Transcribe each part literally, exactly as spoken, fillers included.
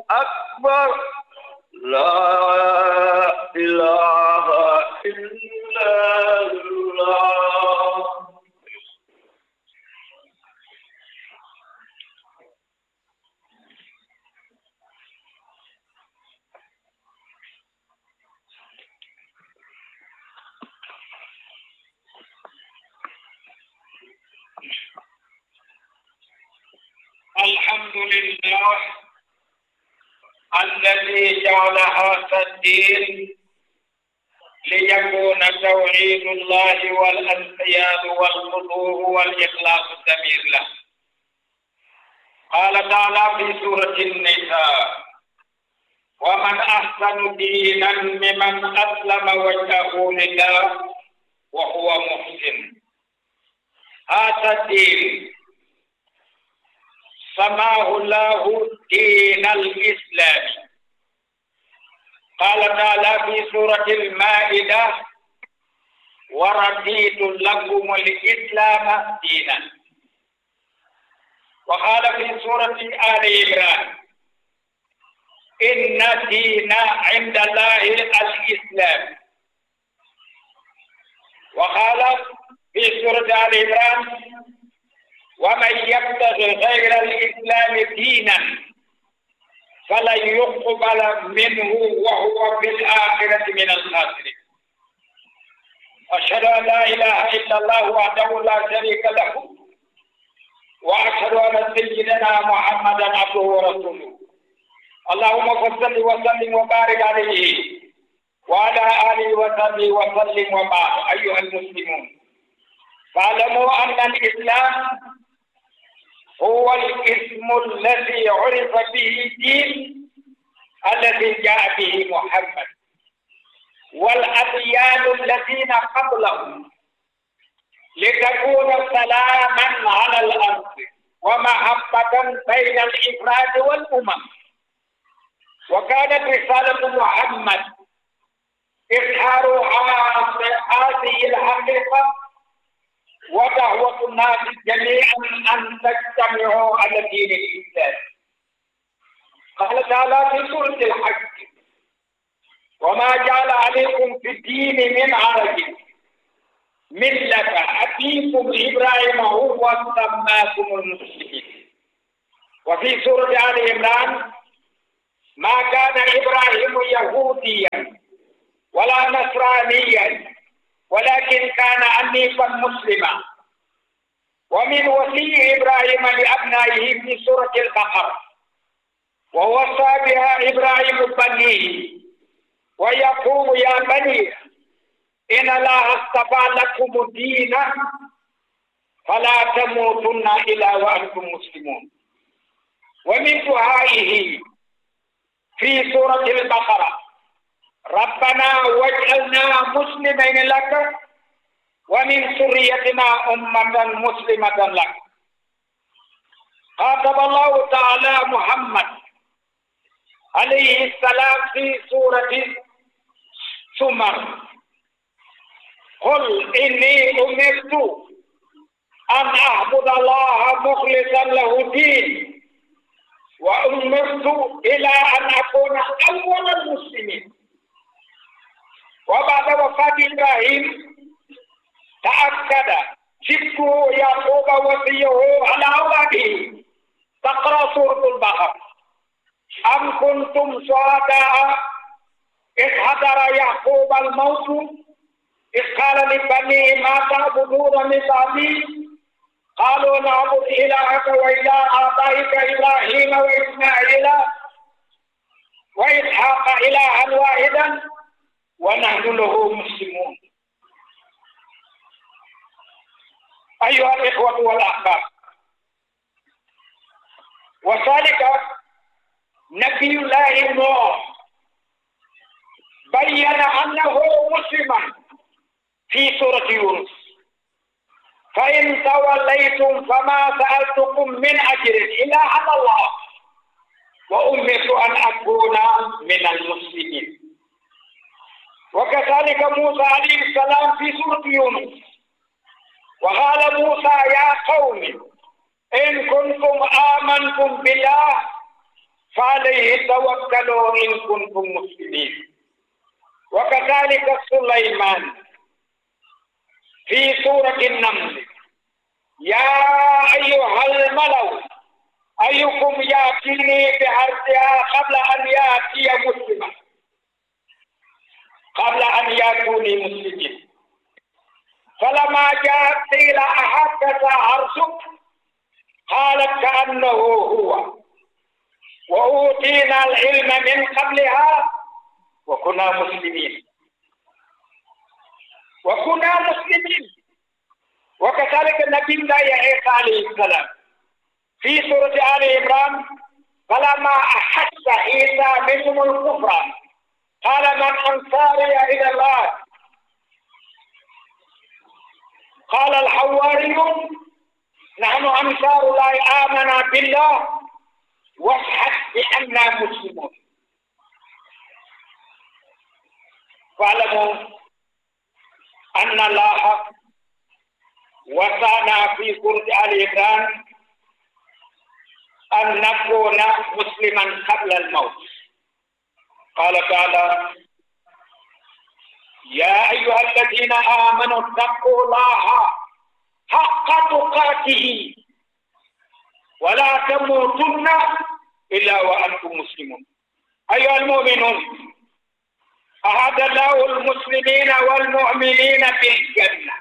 أكبر لا إله إلا الله. الحمد لله الذي جعل هذا الدين ليكون توحيد الله والانقياد والخضوع والإخلاص الضمير له. قال تعالى في سورة النساء: ومن أحسن دينا ممن أسلم وجهه لله وهو محسن. هذا الدين سماه الله دين الإسلام. قال تعالى في سورة المائدة: ورضيت لكم الإسلام دينا. وقال في سورة آل عمران: إن الدين عند الله الإسلام. وقال في سورة آل عمران: ومن يبتغي غير الإسلام دينا فلن يقبل منه وهو في الآخرة من الخاسرين. أشهد أن لا إله إلا الله وحده لا شريك له، وأشهد أن سيدنا محمدا عبده ورسوله. اللهم صل وسلم وبارك عليه وعلى آله وصحبه وسلم وبعد. أيها المسلمون، فاعلموا أن الإسلام هو الاسم الذي عرف به الدين الذي جاء به محمد، والأديان الذين قبله، لتكون سلاما على الأرض ومحبة بين الإفراد والأمم. وكانت رسالة محمد إظهار هذه الحقيقة ودعوة الناس جميعا أن تجتمعوا على دين الإسلام. قال تعالى في سورة الحج: وما جعل عليكم في الدين من حرج ملة أبيكم إبراهيم هو سماكم المسلمين. وفي سورة آل عمران: ما كان إبراهيم يهوديا ولا نصرانيا ولكن كان حنيفا مسلما. ومن وصي إبراهيم لأبنائه في سورة البقرة: ووصى بها إبراهيم بنيه ويقول يا بني إن الله اصطفى لكم الدين فلا تموتن إلا وأنتم مسلمون. ومن دعائه في سورة البقرة: ربنا واجعلنا مسلمين لك ومن ذريتنا أمة مسلمة لك. خاطب الله تعالى محمد عليه السلام في سورة زمر: قل إني أمرت أن أعبد الله مخلصا له الدين وأمرت إلى أن أكون أول المسلمين. وبعد وفاة إبراهيم تأكد جده يعقوب وصيه على أولاده. تقرأ سورة البقرة: أم كنتم شهداء إذ حضر يعقوب الموت إذ قال لبنيه ما تعبدون من بعدي قالوا نعبد إلهك وإله آبائك إبراهيم وإسماعيل وإسحاق إلها واحدا ونحن له مسلمون. أيها الإخوة والأحباب، وذلك نبي الله نوح بين أنه مسلم في سورة يونس: فإن توليتم فما سألتكم من أجر إلا على الله وأمرت أن أكون من المسلمين. وكذلك موسى عليه السلام في سورة يونس: وقال موسى يا قوم إن كنتم آمنتم بالله فعليه توكلوا إن كنتم مسلمين. وكذلك سليمان في سورة النمل: يا أيها الملأ أيكم يأتيني بأرضها قبل أن يأتي مسلما قبل أن يأتوني مسلمين. فلما جاءت قيل أهكذا عرشك قالت كأنه هو وأوتينا العلم من قبلها وكنا مسلمين وكنا مسلمين. وكذلك النبي الله عيسى عليه السلام في سورة آل عمران: فلما أحس عيسى منهم الكفر قال من أنصاري إلى الله قال الحواريون نحن أنصار الله آمنا بالله واشهد بأننا مسلمون. فاعلموا أن الله وصانا في سورة آل عمران أن نكون مسلما قبل الموت. قال تعالى: يا أيها الذين آمنوا اتقوا الله حق تقاته ولا تموتن إلا وأنتم مسلمون. أيها المؤمنون، أعد الله المسلمين والمؤمنين بالجنة.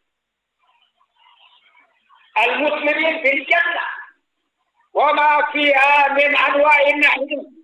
المسلمين بالجنة وما فيها من أنواع النعيم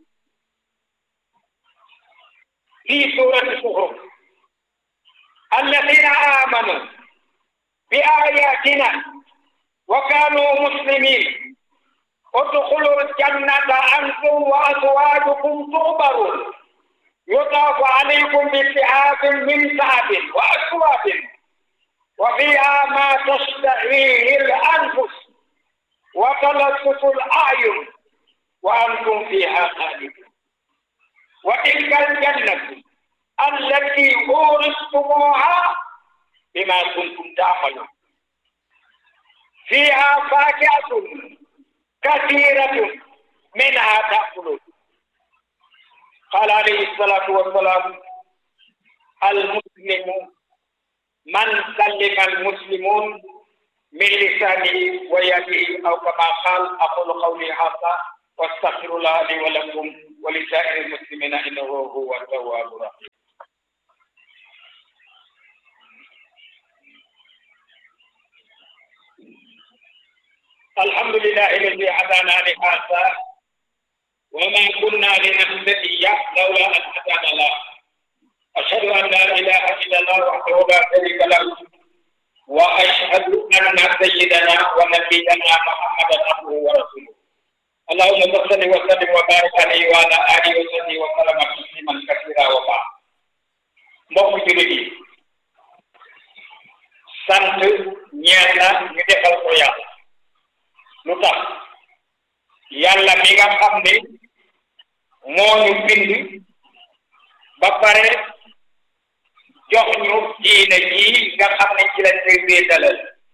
في سورة الزخرف: الذين آمنوا بآياتنا وكانوا مسلمين ادخلوا الجنة أنتم وأزواجكم تحبرون يطاف عليكم بسحاب من ذهب وأكواب وفيها ما تشتهيه الأنفس وتلذذ الأعين وأنتم فيها خالدون. وتلك الجنة التي أورثتموها بما كنتم تعملون فيها فاكهة كثيرة منها تأكلون. قال عليه الصلاة والسلام: المسلم من سلم المسلمون من لسانه ويده، أو كما قال. أقول قولي هذا واستغفر الله لي ولكم ولسائر المسلمين إنه هو التواب الرحيم. الحمد لله الذي هدانا لهذا وما كنا لنهتدي لولا أن هدانا الله. أشهد أن لا إله إلا الله وحده لا شريك له وأشهد أن سيدنا ونبينا محمدا عبده ورسوله. اللهم صل وسلم وبارك عليه وعلى آله وصحبه وسلم تسليما كثيرا وبعد. mbokk jullit yi, sant ñeel na ñu defal ko yàlla. lu tax? yàlla mi nga xam ne moo ñu bind ba pare jox ñu diine ji nga xam ne ci lañ koy wéetalal.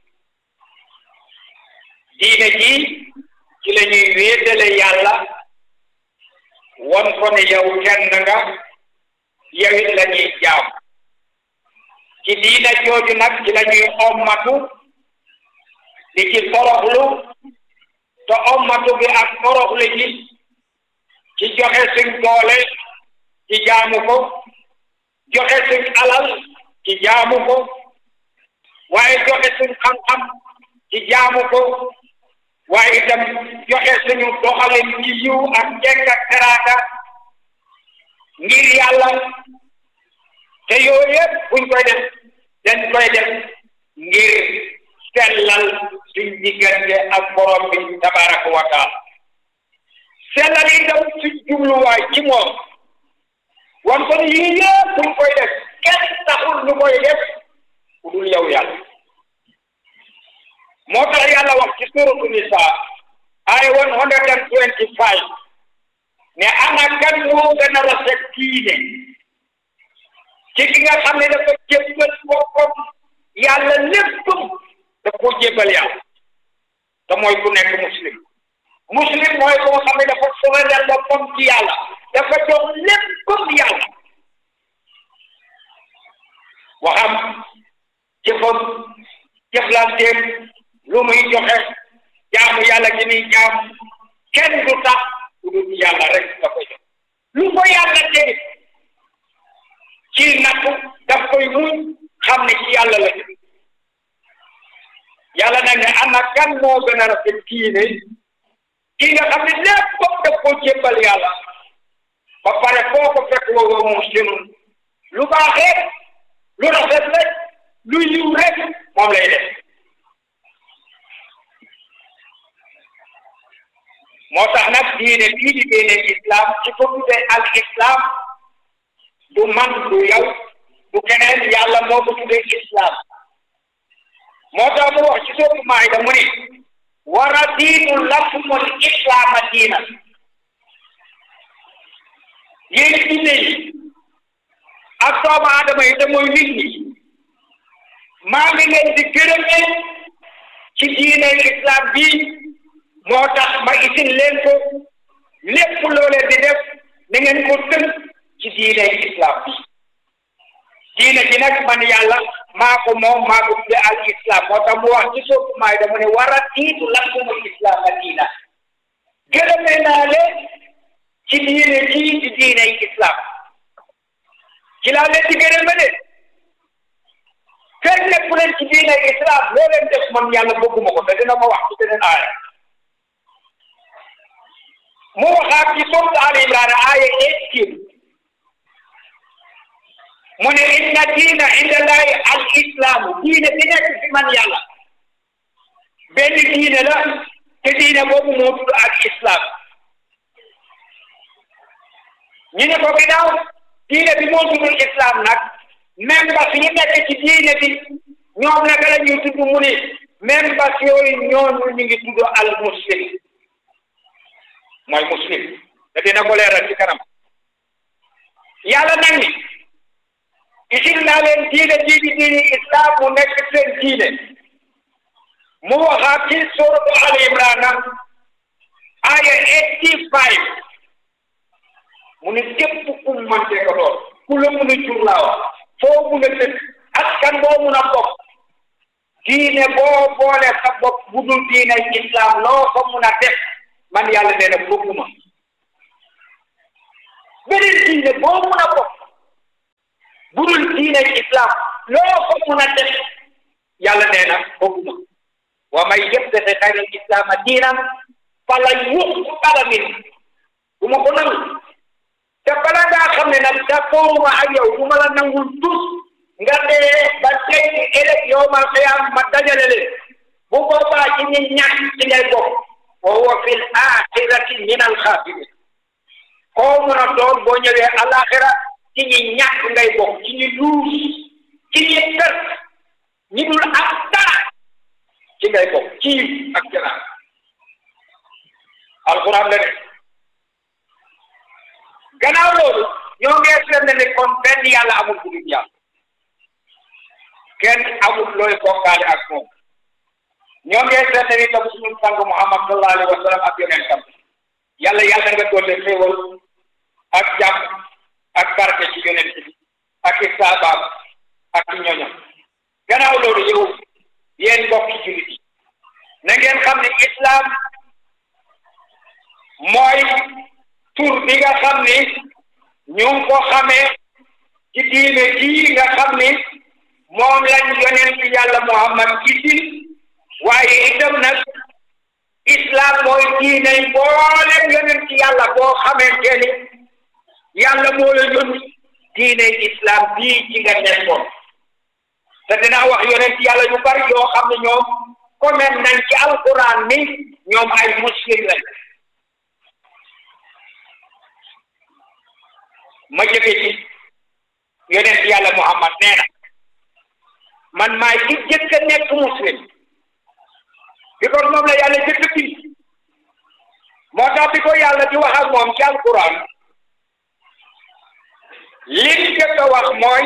diine ji ci la ñuy wéetale yàlla won ko ne yow kenn nga, yow it la ñuy jaam. ci diine jooju nag ci la ñuy ommatu di ci toroxlu, te ommatu bi ak toroxlu ji ci joxe suñ doole ci jaamu ko, joxe suñ alal ci jaamu ko, waaye joxe suñ xam-xam ci jaamu ko, waaye itam joxe suñu doxalin ci yiw ak njëkk ak teraanga ngir yàlla. te yooyu yëpp buñ koy def dañ koy def ngir sellal suñ diggante ak borom bi tabaraka wa taala. sellal itam suñ jubluwaay ci moom wan ko ni yii yëpp buñ koy def kenn taxul ñu koy def ku dul yow yàlla. moo tax yàlla wax ci suuratu Nisaa ay one hundred and twenty five ne ana kan moo gën a rafet diine ci ki nga xam ne dafa jébbal boppam yàlla léppam daf ko jébbal yàlla te mooy ku nekk muslim. muslim mooy koo xam ne dafa soxla boppam ci yàlla dafa jox léppam yàlla waxam jëfam jëflanteem lu muy joxe jaamu yàlla gi muy jaam kenn du tax lu dul yàlla rek nga koy jox lu ko yàlla teg ci nattu daf koy muñ xam ne ci yàlla la yàlla nag ne ana kan moo gën a rafet diine kii nga xam ne lépp bopp daf koo jébbal yàlla ba pare foo ko fekk woo muslim lu baax rek lu rafet rek lu yiw rek moom lay def moo tax nag diine bii di diine islam ci ko tuddee al islam du man du yow du keneen yàlla moo ko tuddee islam moo tax mu wax ci soobu Maayda mu ni wa raditu lakumul islaama diina yéen diine yi ak doomu aadama yi te mooy nit ñi maa ngi leen di gërëme ci diine islam bi moo tax ma isin leen ko lépp loo leen di def na ngeen ko tënk ci diine islam bi diine ji nag man yàlla maa ko moom maa ko tudde al islam moo tax mu wax ci soofu maay dama ne war a tiitu lakumul islam a diina gërëme naa leen ci diine ji ci diine islam ci laa leen di gërëme de fekk nekku leen ci diine islam loo leen def man yàlla bëgguma ko te dina ma wax ci beneen aaya mu waxaat ci soofu al imran aaya eighteen mu ne inna diina inda llahi al islaamu diine bi nekk fi man yàlla benn diine la te diine boobu moo tudd al islam ñu ne ko ginnaaw diine bi moo tudd islam nag même bas yi nekk ci diine bi ñoom naka la ñuy tudd mu ne même bas yooyu ñooñu ñu ngi tudd al muslim mooy muslim te dina ko leeral ci kanam yàlla nag ni isil naa leen diine jii di diine islam mu nekk seen diine mu waxaat ci suratu al imran aya eighty five mu ne képp ku mante ko doon ku la mun a jur laa wax foo mun a dëkk askan boo mun a bokk diine boo boole sa bopp bu dul diine islam loo ko mun a def man yàlla nee na bëgguma beneen diine boo mun a bokk budul diine islam loo ko mun a def yàlla nee na bëgguma wa may yabtaghi ghayra al-islaama diinan falan yuqbala minhu du ma ko nangu te bala ngaa xam ne nag d'accorduma ak yow du ma la nangul tus nga dee ba tey ëllëg yawmal qiyaam ma dajale leen bu boobaa ci ñi ñàkk ci ngay bokk wa huwa fil aaxirati min al-xaasiriin koo mën a doon boo ñëwee alaxira ci ñi ñàkk ngay bokk ci ñi luus ci ñi tër ñi dul ak dara ci ngay bokk ci ak janaar alquran la ne gannaaw loolu ñoo ngi seetlu ne kon benn yàlla amul ku dul yàlla kenn amul looy bokkaale ak moom ñoo ngi seetlu ne tam suñu sang Muhammad sallallahu alayhi wa sallam ak yonentam yàlla yàlla nga doole xéewal ak jàmm ak barke ci yonent bi ak i saabaam ak i ñoñam gannaaw loolu yow yéen mbokki jullit yi na ngeen xam ne islam mooy tur bi nga xam ni ñu ngi ko xamee ci diine ji nga xam ni moom lañ yonent yàlla Muhammad isil waaye itam nag islam mooy diine mboolem yonent yàlla boo xamante ni yàlla moo la yónni diine islam bii ci nga nekkoon te dinaa wax yonent yàlla yu bari yoo xam ne ñoom comme nañ ci alquran ni ñoom ay muslim lañ ma jëfe ci yonent yàlla Muhammad nee na man maay ki jëkk a nekk muslim bi ko moom la yàlla jëkk bi moo tax bi ko yàlla di wax ak moom ci alquran li jëkk a wax mooy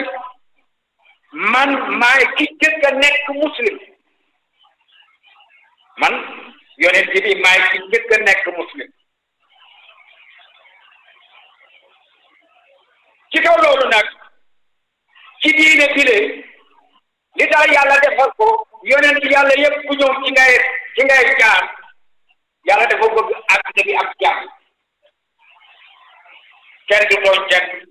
man maay ki jëkk a nekk muslim man yonent bi maay ci njëkk a nekk muslim ci kaw loolu nag ci diine bile li tax yàlla defal ko yonent yàlla yëpp ku ñëw ci ngay ci ngay jaar yàlla dafa bëgg àddina bi am jàmm kenn du tooñ kenn